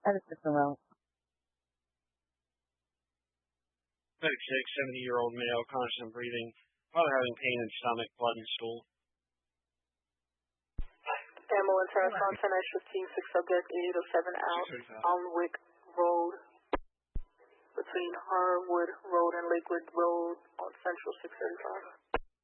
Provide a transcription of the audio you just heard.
That is different route. 36, 70-year-old male, constant breathing, probably having pain in stomach, blood, and stool. Ambulance response, 10-15, 6 subject, 8807 out, Alnwick Road, between Harwood Road and Lakewood Road on Central 635.